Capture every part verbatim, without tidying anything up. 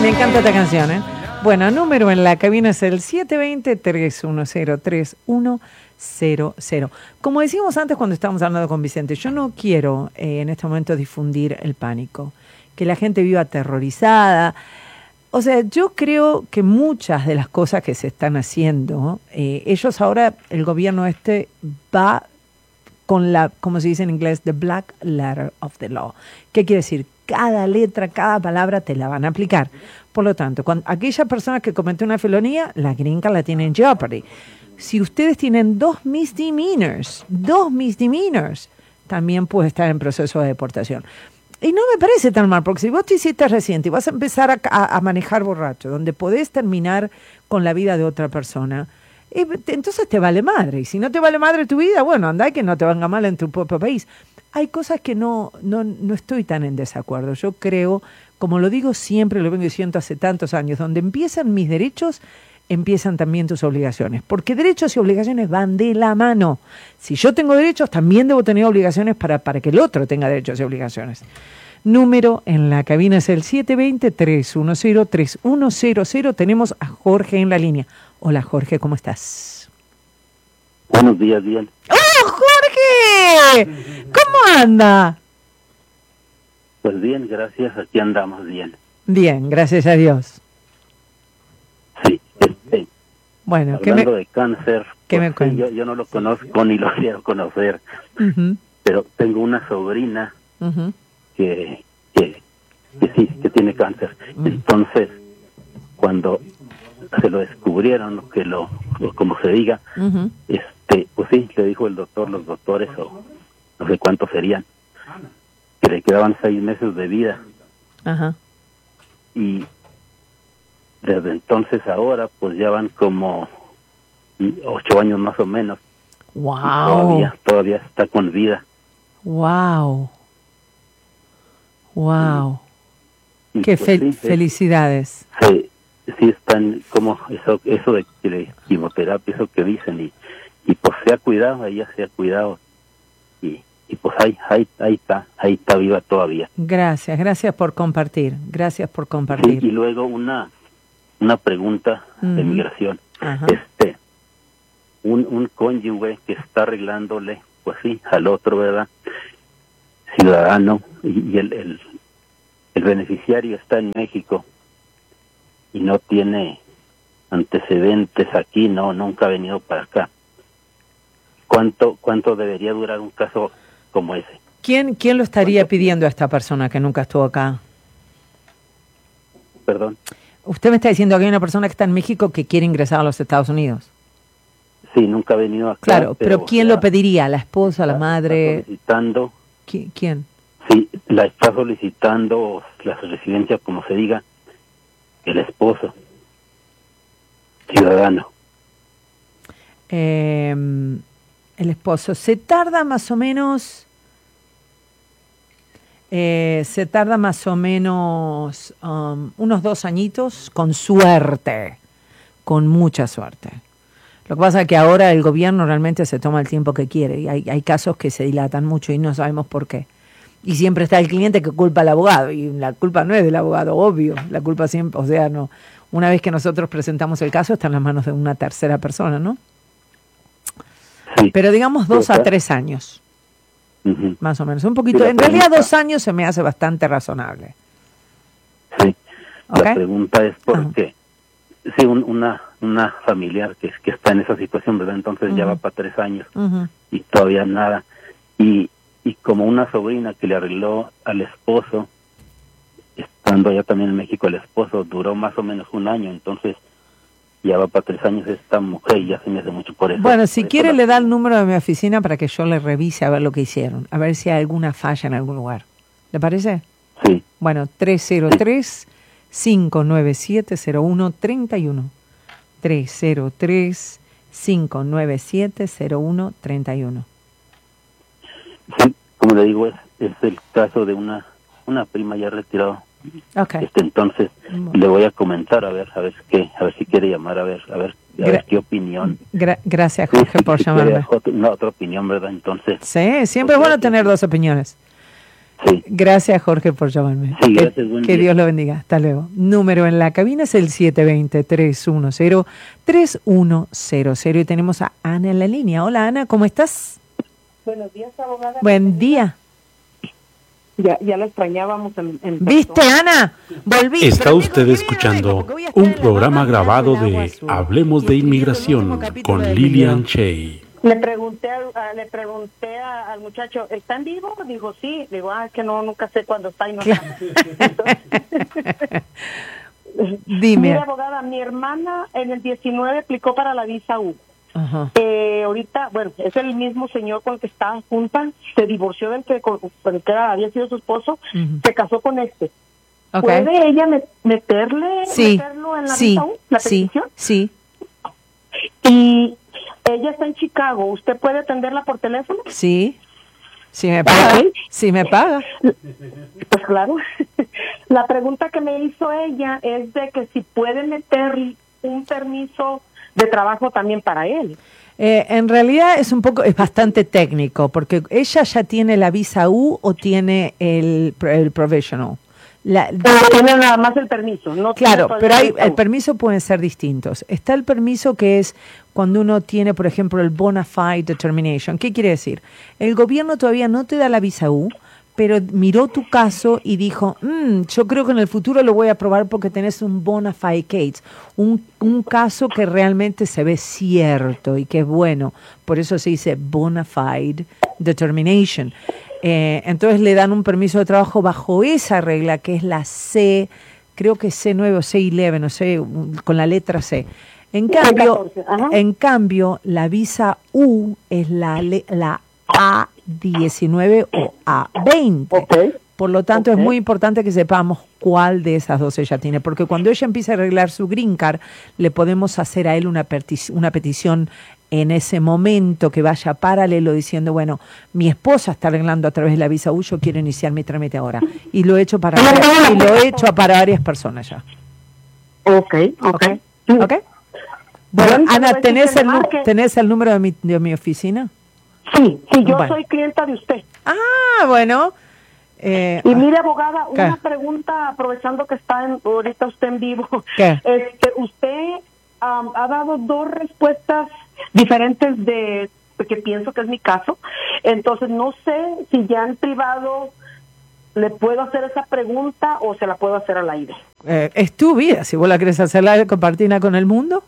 Me encanta esta canción, ¿eh? Bueno, número en la cabina es el siete dos cero, tres uno cero, tres uno cero cero. Como decíamos antes cuando estábamos hablando con Vicente, yo no quiero eh, en este momento difundir el pánico, que la gente viva aterrorizada. O sea, yo creo que muchas de las cosas que se están haciendo, eh, ellos ahora, el gobierno este va con la, como se dice en inglés, the black letter of the law. ¿Qué quiere decir? Cada letra, cada palabra te la van a aplicar. Por lo tanto, cuando aquella persona que cometió una felonía, la gringa la tiene en jeopardy. Si ustedes tienen dos misdemeanors, dos misdemeanors, también puede estar en proceso de deportación. Y no me parece tan mal, porque si vos te hiciste reciente y vas a empezar a, a, a manejar borracho, donde podés terminar con la vida de otra persona, eh, te, entonces te vale madre. Y si no te vale madre tu vida, bueno, anda que no te venga mal en tu propio país. Hay cosas que no, no, no estoy tan en desacuerdo. Yo creo, como lo digo siempre, lo vengo diciendo hace tantos años, donde empiezan mis derechos, empiezan también tus obligaciones. Porque derechos y obligaciones van de la mano. Si yo tengo derechos, también debo tener obligaciones para, para que el otro tenga derechos y obligaciones. Número en la cabina es el siete dos cero, tres uno cero, tres uno cero cero. Tenemos a Jorge en la línea. Hola Jorge, ¿cómo estás? Buenos días, bien. ¡Oh, Jorge! ¿Cómo anda? Pues bien, gracias, aquí andamos bien. Bien, gracias a Dios. Sí, este, bueno, hablando me, de cáncer, ¿qué pues, me cuentas? yo, yo no lo conozco ni lo quiero conocer, Uh-huh. pero tengo una sobrina Uh-huh. que, que, que sí, que tiene cáncer. Uh-huh. Entonces, cuando se lo descubrieron, que lo, lo como se diga, Uh-huh. este, pues sí, le dijo el doctor, los doctores, o no sé cuántos serían, que le quedaban seis meses de vida. Ajá. Y desde entonces ahora, pues ya van como ocho años más o menos. Wow. Todavía, todavía está con vida. Wow. Wow. Y, Qué pues, fel- sí, es- felicidades. sí, sí están como eso, eso de, de quimioterapia, eso que dicen, y, y pues se ha cuidado, ella se ha cuidado, y, y pues ahí, ahí, ahí está, ahí está viva todavía. Gracias, gracias por compartir. Gracias por Sí, compartir. y luego una, una pregunta de Ujú. migración. Ajá. Este, un, un cónyuge que está arreglándole, pues sí, al otro, ¿verdad? Ciudadano, y, y el, el, el beneficiario está en México y no tiene antecedentes aquí, no, nunca ha venido para acá. ¿Cuánto, cuánto debería durar un caso como ese? ¿Quién, quién lo estaría pidiendo a esta persona que nunca estuvo acá? Perdón. Usted me está diciendo que hay una persona que está en México que quiere ingresar a los Estados Unidos. Sí, nunca ha venido acá. Claro, pero, ¿quién ya lo pediría? ¿La esposa, la está- madre? Está solicitando, ¿Qui- ¿Quién? sí, la está solicitando, la residencia, como se diga, el esposo, ciudadano. Eh, el esposo. Se tarda más o menos... Eh, se tarda más o menos um, unos dos añitos, con suerte, con mucha suerte. Lo que pasa es que ahora el gobierno realmente se toma el tiempo que quiere y hay, hay casos que se dilatan mucho y no sabemos por qué. Y siempre está el cliente que culpa al abogado y la culpa no es del abogado, obvio. La culpa siempre, o sea, no. Una vez que nosotros presentamos el caso está en las manos de una tercera persona, ¿no? Sí. Pero digamos dos a Pero, tres años. ujú. Más o menos, un poquito. Y la En realidad pregunta- dos años se me hace bastante razonable. Sí. ¿Ok? La pregunta es por qué. Sí, un, una una familiar que, que está en esa situación, ¿verdad? Entonces ya Ujú. va para tres años Ujú. y todavía nada. Y, y como una sobrina que le arregló al esposo, estando allá también en México, el esposo duró más o menos un año, entonces ya va para tres años esta mujer y ya se me hace mucho por eso. Bueno, si por eso quiere la- le da el número de mi oficina para que yo le revise a ver lo que hicieron, a ver si hay alguna falla en algún lugar. ¿Le parece? Sí, Bueno, tres cero tres, cinco nueve siete, cero uno tres uno. tres cero tres, cinco nueve siete, cero uno tres uno. sí, como le digo, es, es el caso de una una prima ya retirada. Ok. Este, entonces Bueno. le voy a comentar a ver a ver qué, a ver si quiere llamar, a ver a ver a Gra- ver qué opinión. Gra- gracias, Sí, Jorge, si- por si quiere llamarme. otra, una otra opinión, ¿verdad? Entonces, Sí, siempre es bueno tener dos opiniones. Sí. Gracias, Jorge, por llamarme. Sí, gracias, que, buen que día. Dios lo bendiga. Hasta luego. Número en la cabina es el siete dos cero, tres uno cero, tres uno cero cero. Y tenemos a Ana en la línea. Hola, Ana, ¿cómo estás? Buenos días, abogada. Buen día. Ya, ya la extrañábamos en, en ¿Viste, persona. Ana? Volví. Está Pero usted vengo, escuchando vengo, porque voy a estar un en la programa mamá grabado mirando el agua de azul Hablemos y de escribiendo el Inmigración último capítulo con del Lilian libro. Shay. Le pregunté, al- a- le pregunté a- al muchacho, ¿está en vivo? Dijo, sí. Digo, ah, es que no, nunca sé cuándo está y no está. Entonces, Dime. mira, abogada, mi hermana en el diecinueve aplicó para la visa U. Ajá. Eh, ahorita, bueno, es el mismo señor con el que está junta, se divorció del que, con, con el que era- había sido su esposo, Ujú. se casó con este. Ok. ¿Puede ella met- meterle, Sí, meterlo en la sí, visa U, la sí, petición? sí, Y ella está en Chicago, ¿usted puede atenderla por teléfono? sí. Sí me paga. Ok. Sí me paga. Pues claro. La pregunta que me hizo ella es de que si puede meter un permiso de trabajo también para él. Eh, en realidad es un poco, es bastante técnico, porque ella ya tiene la visa U o tiene el, el provisional. La, Pero tiene nada más el permiso. No tiene Claro, todavía pero hay, la visa el U. permiso pueden ser distintos. Está el permiso que es cuando uno tiene, por ejemplo, el bona fide determination. ¿Qué quiere decir? El gobierno todavía no te da la visa U, pero miró tu caso y dijo, mm, yo creo que en el futuro lo voy a aprobar porque tenés un bona fide case, un, un caso que realmente se ve cierto y que es bueno. Por eso se dice bona fide determination. Eh, entonces le dan un permiso de trabajo bajo esa regla que es la C, creo que C nueve o C once, no sé, con la letra C. En cambio, catorce, ajá. en cambio la visa U es la, le- la A diecinueve o A veinte. Ok. Por lo tanto, Ok. es muy importante que sepamos cuál de esas dos ella tiene, porque cuando ella empiece a arreglar su green card, le podemos hacer a él una, perti- una petición en ese momento que vaya paralelo diciendo, bueno, mi esposa está arreglando a través de la visa U, yo quiero iniciar mi trámite ahora. Y lo he hecho para, y lo he hecho para varias personas ya. Ok, ok. ¿Ok? ¿Ok? Bueno, Bueno, Ana, pero ¿tenés que el, le nu- marque. ¿tenés el número de mi, de mi oficina? Sí, sí, yo Bueno. soy clienta de usted. Ah, bueno. Eh, Y mire, abogada, ¿Qué? una pregunta, aprovechando que está en, ahorita usted en vivo. ¿Qué? Este, usted am, ha dado dos respuestas diferentes de que pienso que es mi caso. Entonces, no sé si ya en privado le puedo hacer esa pregunta o se la puedo hacer al aire. eh, es tu vida, si vos la querés hacerla, compartirla con el mundo.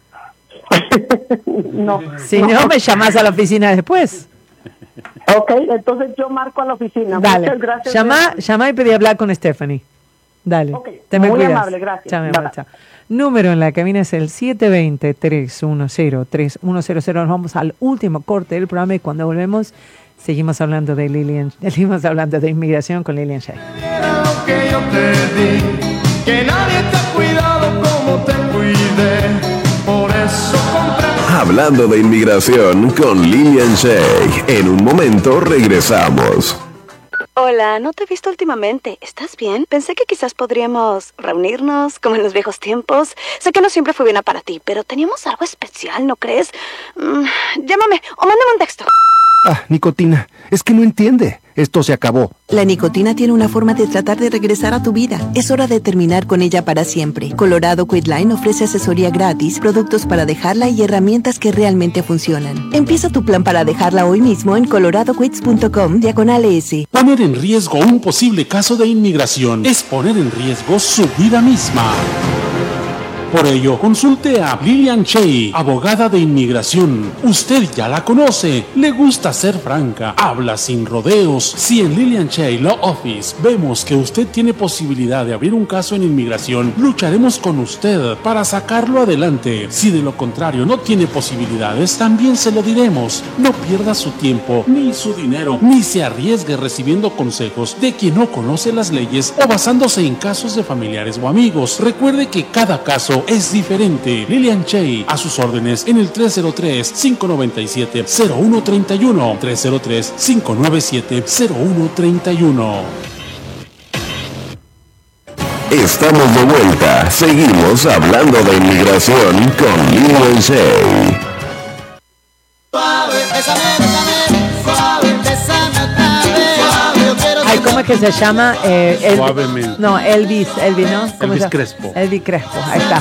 No. Si no, me llamás a la oficina después. Ok, entonces yo marco a la oficina. Dale. Muchas gracias. Llama, llama y pedí hablar con Stephanie. Dale. Ok, Te me muy cuidas. amable, gracias. Chao, mi Bye, amor, bye. chao. Número en la cabina es el siete dos cero, tres uno cero, tres uno cero cero. Nos vamos al último corte del programa y cuando volvemos seguimos hablando de Lilian, seguimos hablando de inmigración con Lilian Shay. Lo que yo te di, que nadie te ha cuidado como te cuidé, por eso compré. Hablando de inmigración con Lilian Shay. En un momento regresamos. Hola, no te he visto últimamente. ¿Estás bien? Pensé que quizás podríamos reunirnos como en los viejos tiempos. Sé que no siempre fue buena para ti, pero teníamos algo especial, ¿no crees? Mm, llámame o mándame un texto. Ah, nicotina. Es que no entiende. Esto se acabó. La nicotina tiene una forma de tratar de regresar a tu vida. Es hora de terminar con ella para siempre. Colorado Quitline ofrece asesoría gratis, productos para dejarla y herramientas que realmente funcionan. Empieza tu plan para dejarla hoy mismo en coloradoquits punto com diagonal S. Poner en riesgo un posible caso de inmigración es poner en riesgo su vida misma. Por ello, consulte a Lilian Shay, abogada de inmigración. Usted ya la conoce, le gusta ser franca, habla sin rodeos. Si en Lilian Shay Law Office vemos que usted tiene posibilidad de abrir un caso en inmigración, lucharemos con usted para sacarlo adelante. Si de lo contrario no tiene posibilidades, también se lo diremos. No pierda su tiempo, ni su dinero, ni se arriesgue recibiendo consejos de quien no conoce las leyes o basándose en casos de familiares o amigos. Recuerde que cada caso es diferente. Lilian Shay, a sus órdenes en el tres cero tres, cinco nueve siete, cero uno tres uno, tres cero tres, cinco nueve siete, cero uno tres uno. Estamos de vuelta. Seguimos hablando de inmigración con Lilian Shay. Ay, ¿cómo ¿Cómo es que se llama? Eh, El- Suavemente. No, Elvis, Elvis, ¿no? ¿Cómo Elvis se llama? Crespo. Elvis Crespo, ahí está.